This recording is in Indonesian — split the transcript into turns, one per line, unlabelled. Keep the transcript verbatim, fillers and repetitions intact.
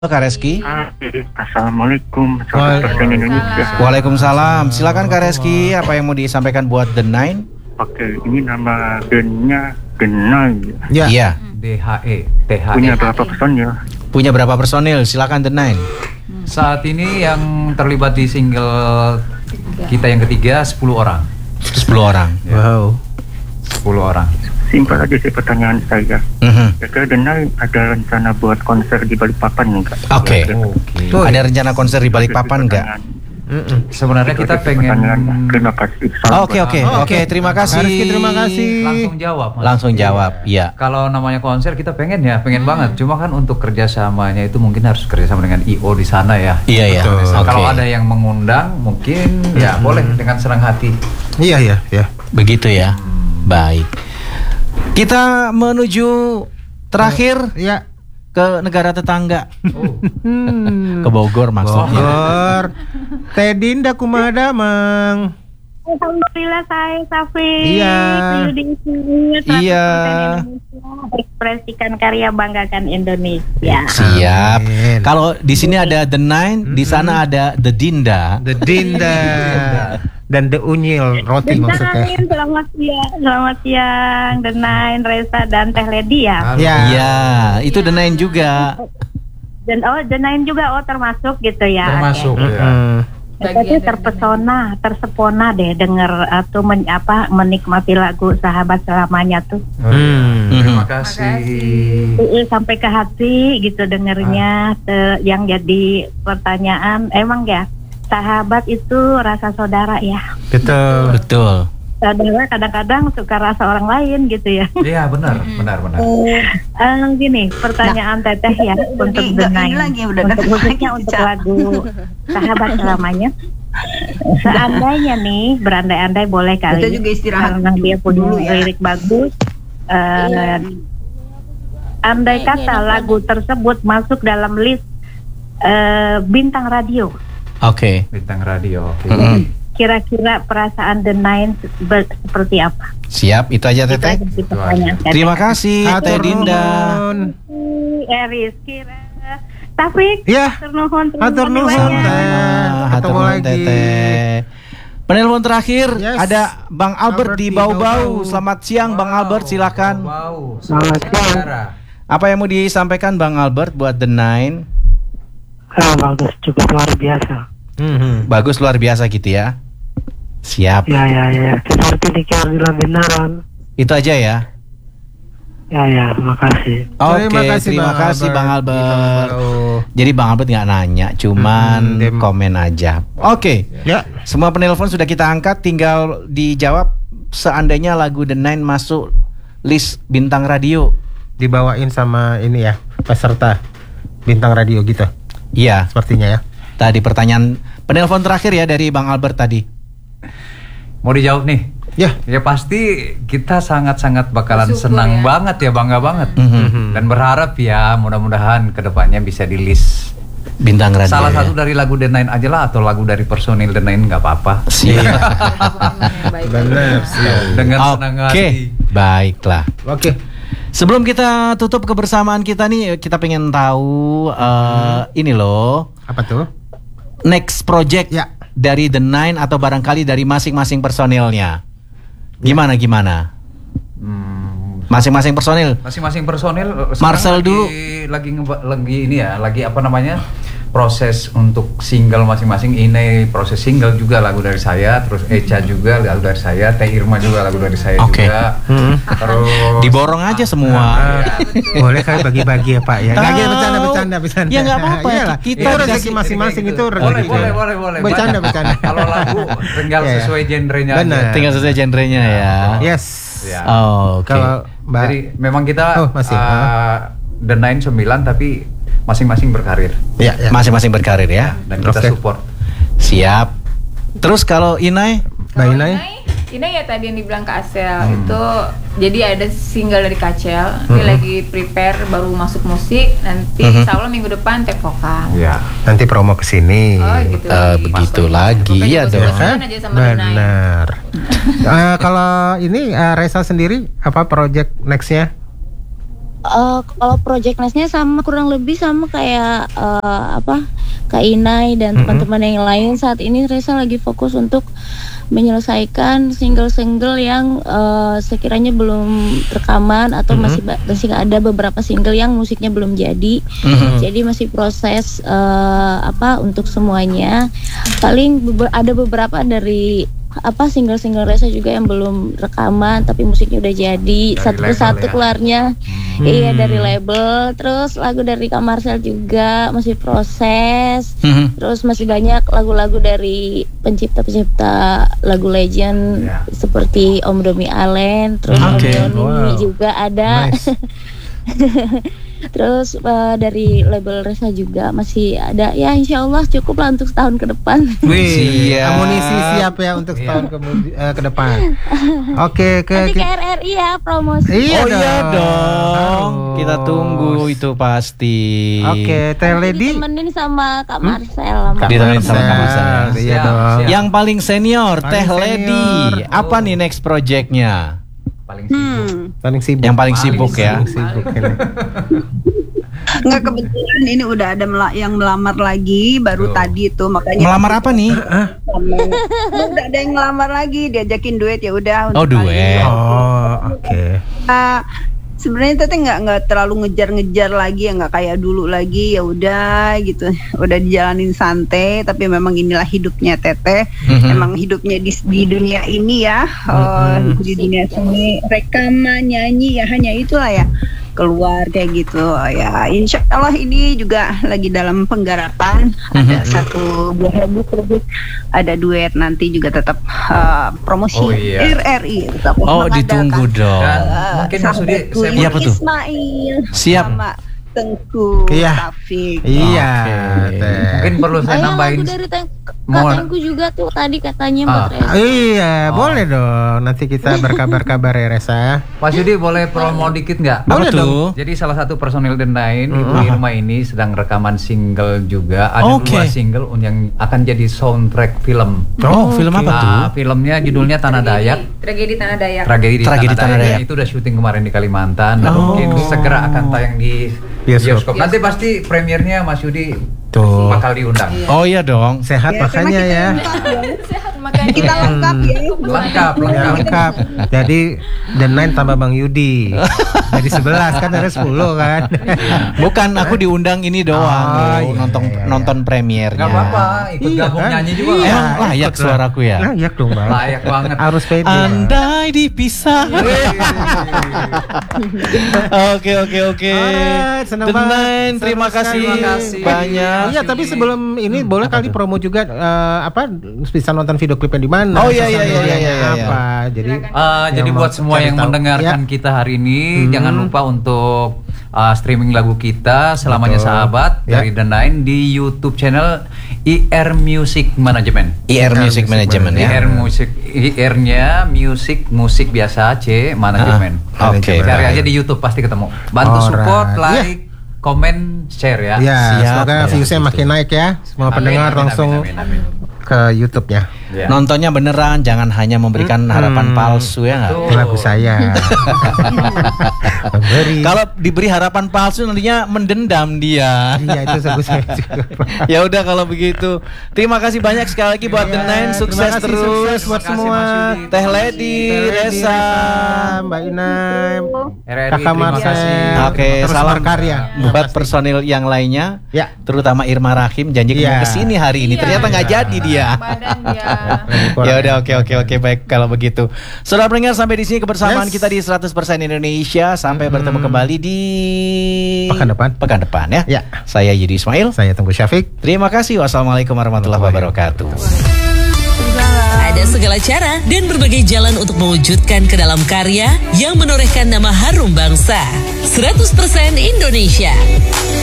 Kak Reski.
Assalamualaikum sahabat Indonesia.
Waalaikumsalam. Silakan Kak Reski, apa yang mau disampaikan buat The Nine?
Oke, ini nama bandnya The Nine.
Ya. Iya.
D H E. T H E.
Punya berapa personil?
Punya berapa personil? Silakan The Nine.
Saat ini yang terlibat di single kita yang ketiga sepuluh orang.
sepuluh orang.
Ya.
Wow.
sepuluh orang.
Simpel aja sih pertanyaan saya.
Mhm.
Kira-kira The Nine ada rencana buat konser di Balikpapan enggak?
Oke.
Oke.
Ada rencana konser di Balikpapan enggak?
Sebenarnya kita pengen.
Terima kasih.
Oke oke oke. Terima kasih.
Terima kasih.
Langsung jawab. Mas.
Langsung jawab. Iya.
Kalau namanya konser kita pengen ya, pengen banget. Cuma kan untuk kerjasamanya itu mungkin harus kerjasama dengan I O di sana ya.
Iya ya.
Nah, kalau ada yang mengundang, mungkin ya boleh dengan senang hati.
Iya iya iya.
Begitu ya. Baik. Kita menuju terakhir
Iya.
ke negara tetangga.
Oh.
Ke Bogor maksudnya.
Bogor. Teh Dinda kumaha damang?
Alhamdulillah saya Safi.
Iya.
Iya.
Ekspresikan karya, banggakan Indonesia.
Siap.
Amin.
Kalau di sini ada The Nine, di sana ada The Dinda.
The Dinda dan The Unyil roti maksudnya.
Denain, selamat siang, selamat siang, Denain, Reza dan Teh Ledi ya.
Ya.
Iya, itu The Nine juga.
Dan oh Denain juga oh termasuk gitu ya.
Termasuk
Oke.
ya.
Hmm.
Tapi terpesona, tersepona deh denger atau men, apa menikmati lagu Sahabat Selamanya tuh.
Oh, iya.
Mhm.
Terima kasih.
Uh, sampai ke hati gitu dengernya. Te- yang jadi pertanyaan emang ya sahabat itu rasa saudara ya.
Betul.
Betul.
Saudara kadang-kadang suka rasa orang lain gitu ya.
Iya benar, benar, benar.
Eh, gini pertanyaan Teteh ya untuk The Nine, untuk khususnya untuk lagu Sahabat Selamanya. Seandainya nih berandai-andai boleh kali.
Kita juga istirahat
karena dia punya
dulu ya.
lirik bagus. Eh, andai kata lagu tersebut masuk dalam list eh, bintang radio.
Oke.
Bintang radio. Oke.
Mhm.
Kira-kira perasaan The Nine ber- seperti apa?
Siap, itu aja
Itu
Teteh.
aja sih pertanyaan Teteh.
Terima kasih Teh Dinda.
Eris Kira Taufik.
Ya.
Hatur nuhun.
Hatur nuhun,
banyak.
Teh.
Ah, hatur
Ketemu
nuhun,
lagi.
Teteh. Penelpon terakhir
Yes.
ada Bang Albert,
Albert
di
di
Bau-Bau.
Bau-Bau.
Selamat siang Bang Albert, silakan.
Wow.
Selamat siang.
Apa yang mau disampaikan Bang Albert buat The Nine?
Ah, bagus, cukup luar biasa.
Mhm.
Bagus, luar biasa gitu ya. Siap.
Ya ya ya, seperti nikah bilang benaran.
Itu aja ya.
Ya ya, makasih.
Oke, terima kasih, Bang Albert. Jadi Bang Albert nggak nanya, cuman
Hmm, dem-
komen aja. Oke,
Ya.
semua penelpon sudah kita angkat, tinggal dijawab seandainya lagu The Nine masuk list bintang radio.
Dibawain sama ini ya peserta bintang radio gitu.
Iya,
Sepertinya ya.
tadi pertanyaan penelpon terakhir ya dari Bang Albert tadi.
Mau dijawab nih?
Ya.
Ya pasti kita sangat-sangat bakalan
Bersyukur
senang
ya.
banget ya, bangga banget.
Mhm.
Dan berharap ya mudah-mudahan kedepannya bisa di list
Bintang radio.
salah
ya.
satu dari lagu The Nine aja lah, atau lagu dari personil The Nine nggak apa-apa.
Siap.
Benar sih.
Dengan senang
Oke,
hati.
baiklah.
Oke.
Sebelum kita tutup kebersamaan kita nih, kita pengen tahu eh, ini loh,
Apa tuh?
next project
Ya.
dari The Nine atau barangkali dari masing-masing personilnya. Gimana gimana?
Hmm,
Masing-masing personil.
masing-masing personil eh, sekarang
Marcel
lagi,
dulu.
lagi ngeba- lagi ini ya, lagi apa namanya? Proses untuk single masing-masing. Ini proses single juga lagu dari saya, terus Echa juga lagu dari saya, Teh Irma juga lagu dari saya
Oke.
juga.
Hmm.
Terus
Diborong aja semua.
Ah, boleh kali bagi-bagi ya Pak ya. Nggak,
Tahu.
bercanda bercanda bercanda.
Ya, nggak apa-apa.
Iyalah.
Kita
itu rezeki
dikasih-
masing-masing itu rezeki.
boleh, boleh, boleh, boleh.
Bercanda
Banyak.
bercanda.
Kalau lagu tinggal
Iya, iya.
sesuai genrenya
Benar.
aja.
Tinggal sesuai genrenya ya.
Yes.
Ya.
Oh, oke.
Kalau Mbak
Jadi memang kita
Oh, masih.
uh, The Nine sembilan tapi masing-masing berkarir.
ya, ya.
Masing-masing berkarir ya.
Dan kita
Oke.
support.
Siap. Terus kalau Inai?
Mbak
Kalau
Inai?
Inai, Inai ya tadi yang dibilang Kak Acel
Hmm.
itu, jadi ada single dari Kak Acel, dia
Hmm.
lagi prepare baru masuk musik, nanti
Hmm.
insya Allah minggu depan take vokal.
Ya.
Nanti promo ke sini.
Oh gitu.
Eh, begitu lagi ya
Pokoknya
dong.
gosip-gosipan aja sama The Nine.
Benar. Eh, kalau ini eh, Reza sendiri apa project nextnya?
Uh, kalau project nice-nya sama kurang lebih sama kayak uh, apa Kak Inai dan mm-hmm. teman-teman yang lain. Saat ini Resa lagi fokus untuk menyelesaikan single-single yang uh, sekiranya belum rekaman atau mm-hmm. masih masih ada beberapa single yang musiknya belum jadi. Mm-hmm. Jadi masih proses uh, apa untuk semuanya. Paling beber- ada beberapa dari apa single-single Resa juga yang belum rekaman tapi musiknya udah jadi dari satu persatu ya? Keluarnya hmm. Iya dari label. Terus lagu dari Kak Marcel juga masih proses. hmm. Terus masih banyak lagu-lagu dari pencipta-pencipta lagu legend yeah. seperti Om Domi Allen. Terus okay. Om Yoni wow. juga ada. Nice. Terus uh, dari label Resa juga masih ada. Ya insya Allah cukup lah untuk setahun ke depan.
Wih, siap. Amunisi siap ya untuk setahun ke, uh, ke depan. Oke, ke,
nanti ke R R I ya promosi.
Iya oh dong. iya dong. Kita tunggu itu pasti.
Oke, Teh Lady
ditemenin sama Kak Marcel.
Hmm? Kak ditemenin sama Kak Marcel.
Iya dong.
Yang paling senior, paling Teh Lady. Apa nih next projectnya?
Paling sibuk.
Hmm.
Paling sibuk.
Yang paling sibuk
paling
ya.
Sibuk.
Nggak, kebetulan ini udah ada mela- yang melamar lagi baru oh. tadi tuh, makanya.
Melamar apa nih?
Udah ada yang melamar lagi, diajakin duet ya udah.
Oh duet.
Oh oke. Okay.
Uh, Sebenarnya Teteh nggak nggak terlalu ngejar-ngejar lagi ya, nggak kayak dulu lagi, ya udah gitu, udah dijalanin santai. Tapi memang inilah hidupnya Teteh, mm-hmm. emang hidupnya di, di dunia ini ya, mm-hmm. uh, di dunia seni, rekaman, nyanyi ya hanya itulah ya, keluar kayak gitu ya. Insya Allah ini juga lagi dalam penggarapan, mm-hmm. ada satu buah lagu terus ada duet nanti juga tetap uh, promosi
oh, iya.
R R I tetap
oh ditunggu dong.
Dan uh, mungkin Mas Sudi
iya betul.
Ismail
siap
sama Tengku
iya.
Taufik.
Iya.
Okay. Mungkin perlu saya
Ayah,
nambahin.
lagu dari Teng- Katengku juga tuh tadi katanya
ah.
buat Resa.
Iya,
oh.
boleh dong. Nanti kita berkabar-kabar ya Resa.
Mas Yudi boleh promo dikit nggak?
Boleh dong.
Jadi salah satu personil The Nine,
mm-hmm.
Ibu Irma ini sedang rekaman single juga. Ada
okay.
dua single yang akan jadi soundtrack film.
Oh, film apa tuh?
Nah, filmnya judulnya Tanah Dayak.
Tragedi Tanah Dayak.
Tragedi di
Tragedi
Tanah,
Tanah
Dayak.
Dayak.
Itu udah syuting kemarin di Kalimantan. Dan
Oh.
mungkin segera akan tayang di
bioskop.
bioskop. Nanti pasti premiernya Mas Yudi
Tuh.
bakal diundang.
Oh iya dong.
Sehat
Ya,
makanya ya.
Sehat makanya.
Kita lengkap ya.
Lengkap,
Ya,
lengkap.
lengkap. Jadi The Nine tambah Bang Yudi. Jadi sebelas kan ada sepuluh kan.
Bukan, aku diundang ini doang.
Oh,
loh,
iya,
nonton
iya, iya.
nonton premiernya.
Gak apa-apa, ikut
Iya,
gabung
kan?
nyanyi juga.
Iya.
Emang layak
ikut
suaraku ya?
Layak dong Bang.
Layak banget.
Harus pede.
Andai dipisah. Oke oke oke.
Alright, senang
The
banget.
Nine, terima
Seru sekali.
kasih
Terima kasih.
banyak.
Iya, tapi sebelum ini
Hmm,
boleh
apa
kali
tuh?
promo juga eh, apa bisa nonton video klipnya di mana?
Oh, iya, iya,
sosial
iya,
medianya
iya, iya, iya.
apa. Jadi
Uh, jadi
yang
buat
mau
semua
cari
yang
tahu.
mendengarkan
Ya.
kita hari ini,
Hmm.
jangan lupa untuk uh, streaming lagu kita Selamanya
Betul.
Sahabat
Ya.
dari The Nine di YouTube channel I R Music Management.
I R Music Management
I
ya.
R Music, I R-nya Music Musik biasa, C Management.
Ah, oke,
Cari
baik.
aja di YouTube pasti ketemu. Bantu
Alright.
support,
Iya.
like, komen, share ya.
Ya,
Siap,
semoga
ya.
viewsnya makin naik ya. Semua
Amin,
pendengar
amin,
langsung
amin, amin, amin.
ke YouTube-nya.
Ya.
Nontonnya beneran, jangan hanya memberikan
Hmm.
harapan palsu ya nggak?
Betul.
Lagu saya. Memberi.
Kalau diberi harapan palsu nantinya mendendam dia.
Iya itu lagu saya juga.
Ya udah kalau begitu. Terima kasih banyak sekali lagi buat The
Iya,
Nine, sukses
terima kasih,
terus.
sukses buat
Terima kasih,
semua.
Mas Yudi.
Teh Lady, Resa.
Mbak Inai,
R R I,
Kakak
terima
Marcel.
kasih.
Oke,
Terus
salam
berkarya.
buat personil yang lainnya.
Ya.
Terutama Irma Rahim janji
Iya.
mau kesini hari ini.
Iya.
Ternyata nggak jadi dia.
Badan dia.
Ya udah oke oke oke baik kalau begitu. Saudara pendengar sampai di sini kebersamaan
Yes.
kita di seratus persen Indonesia. Sampai
Mhm.
bertemu kembali di
Pekan depan.
Pekan depan ya.
Ya.
Saya Yudi Ismail.
Saya Tengku Syafiq.
Terima kasih. Wassalamualaikum warahmatullahi wabarakatuh.
Ada segala cara dan berbagai jalan untuk mewujudkan ke dalam karya yang menorehkan nama harum bangsa. seratus persen Indonesia.